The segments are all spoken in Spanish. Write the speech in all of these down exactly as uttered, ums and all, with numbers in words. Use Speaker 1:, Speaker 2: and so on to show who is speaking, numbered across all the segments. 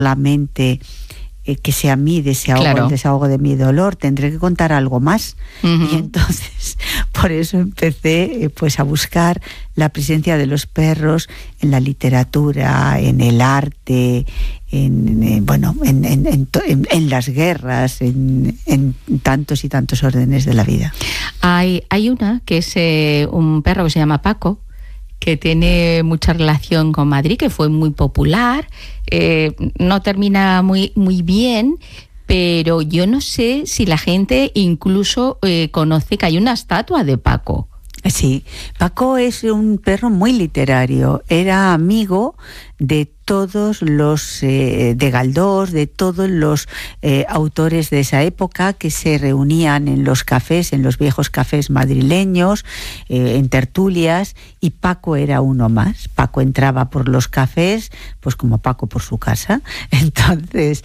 Speaker 1: solamente eh, que sea mi desahogo, claro. el desahogo de mi dolor, tendré que contar algo más. Uh-huh. Y entonces, por eso empecé eh, pues a buscar la presencia de los perros en la literatura, en el arte, en, en bueno, en, en, en, en, en las guerras, en, en tantos y tantos órdenes de la vida.
Speaker 2: Hay, hay una que es eh, un perro que se llama Paco, que tiene mucha relación con Madrid, que fue muy popular, eh, no termina muy, muy bien, pero yo no sé si la gente incluso eh, conoce que hay una estatua de Paco.
Speaker 1: Sí, Paco es un perro muy literario, era amigo de todos los, eh, de Galdós, de todos los eh, autores de esa época que se reunían en los cafés, en los viejos cafés madrileños, eh, en tertulias, y Paco era uno más. Paco entraba por los cafés, pues como Paco por su casa, entonces,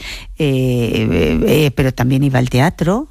Speaker 1: eh, eh, pero también iba al teatro,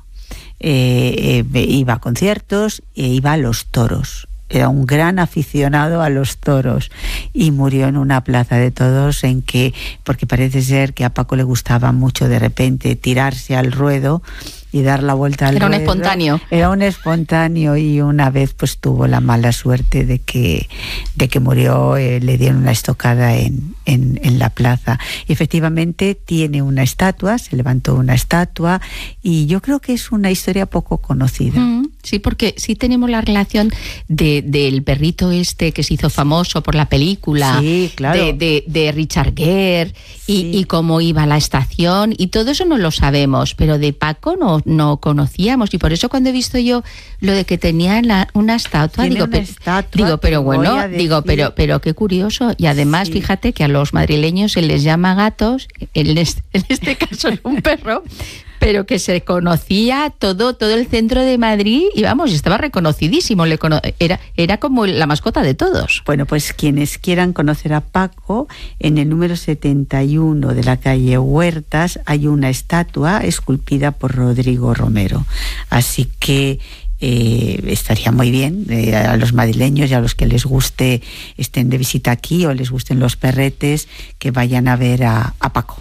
Speaker 1: Eh, eh, iba a conciertos e iba a los toros. Era un gran aficionado a los toros y murió en una plaza de toros en que, porque parece ser que a Paco le gustaba mucho de repente tirarse al ruedo y dar la vuelta al
Speaker 2: Era
Speaker 1: ruedo.
Speaker 2: un espontáneo.
Speaker 1: Era un espontáneo y una vez pues tuvo la mala suerte de que, de que murió, eh, le dieron una estocada en, en, en la plaza. Y efectivamente tiene una estatua, se levantó una estatua y yo creo que es una historia poco conocida.
Speaker 2: Mm, sí, porque sí tenemos la relación de, del perrito este que se hizo famoso por la película,
Speaker 1: sí, claro.
Speaker 2: de, de, de Richard Gere,
Speaker 1: sí.
Speaker 2: y, y cómo iba a la estación, y todo eso no lo sabemos, pero de Paco no, no conocíamos, y por eso cuando he visto yo lo de que tenía la, una estatua, digo,
Speaker 1: una
Speaker 2: pero,
Speaker 1: estatua,
Speaker 2: digo, pero bueno, digo, pero, pero qué curioso, y además sí. Fíjate que a los madrileños se les llama gatos, en este, en este caso es un perro, pero que se conocía todo, todo el centro de Madrid y vamos, estaba reconocidísimo, le cono- era, era como la mascota de todos.
Speaker 1: Bueno, pues quienes quieran conocer a Paco, en el número setenta y uno de la calle Huertas hay una estatua esculpida por Rodrigo Romero, así que Eh, estaría muy bien eh, a los madrileños y a los que les guste, estén de visita aquí o les gusten los perretes, que vayan a ver a, a Paco.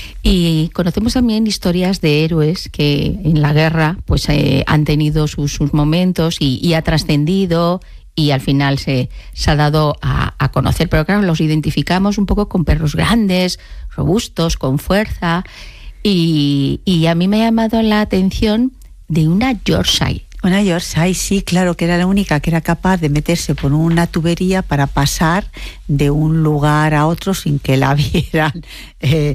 Speaker 2: Y conocemos también historias de héroes que en la guerra pues eh, han tenido sus, sus momentos y, y ha trascendido y al final se, se ha dado a, a conocer, pero claro, los identificamos un poco con perros grandes, robustos, con fuerza, y, y a mí me ha llamado la atención de una Yorkshire.
Speaker 1: Una Yorkshire, sí, claro, que era la única que era capaz de meterse por una tubería para pasar de un lugar a otro sin que la vieran. Eh,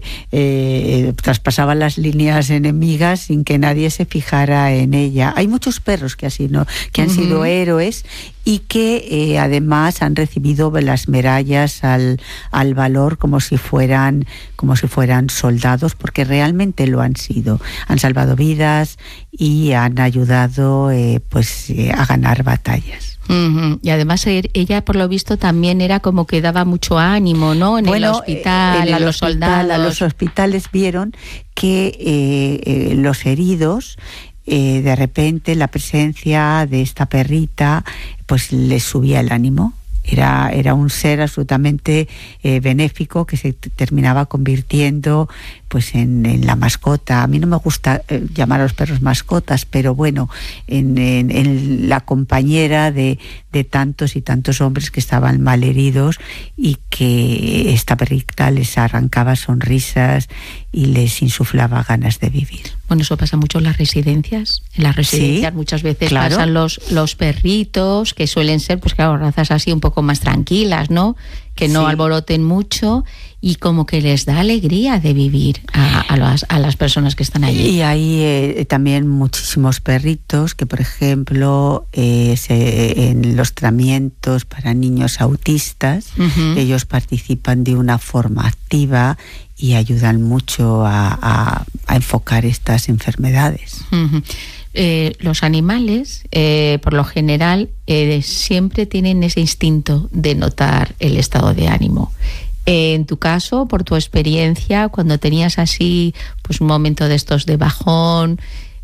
Speaker 1: eh, traspasaban las líneas enemigas sin que nadie se fijara en ella. Hay muchos perros que así no, que han uh-huh. sido héroes y que eh, además han recibido las medallas al, al valor como si fueran como si fueran soldados, porque realmente lo han sido. Han salvado vidas y han ayudado eh, pues eh, a ganar batallas.
Speaker 2: Uh-huh. Y además ella, por lo visto, también era como que daba mucho ánimo, ¿no? En bueno, el hospital, en el a los hospital, soldados.
Speaker 1: A los hospitales vieron que eh, eh, los heridos, eh, de repente la presencia de esta perrita pues les subía el ánimo. Era, era un ser absolutamente eh, benéfico que se t- terminaba convirtiendo pues en, en la mascota. A mí no me gusta eh, llamar a los perros mascotas, pero bueno, en, en, en la compañera de, de tantos y tantos hombres que estaban malheridos y que esta perrita les arrancaba sonrisas y les insuflaba ganas de vivir.
Speaker 2: Bueno, eso pasa mucho en las residencias. En las residencias sí, muchas veces claro. pasan los, los perritos, que suelen ser, pues claro, razas así un poco más tranquilas, ¿no? Que no sí. alboroten mucho y como que les da alegría de vivir a, a, las, a las personas que están allí.
Speaker 1: Y hay eh, también muchísimos perritos que, por ejemplo, eh, se, en los tratamientos para niños autistas, uh-huh. ellos participan de una forma activa y ayudan mucho a, a, a enfocar estas enfermedades.
Speaker 2: Uh-huh. Eh, los animales, eh, por lo general, eh, siempre tienen ese instinto de notar el estado de ánimo. Eh, en tu caso, por tu experiencia, cuando tenías así pues un momento de estos de bajón,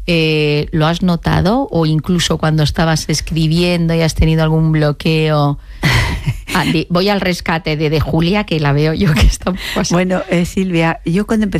Speaker 2: eh, ¿lo has notado? O incluso cuando estabas escribiendo y has tenido algún bloqueo, Andy, voy al rescate de, de Julia, que la veo yo que está un poco así.
Speaker 1: Bueno, eh, Silvia, yo cuando empecé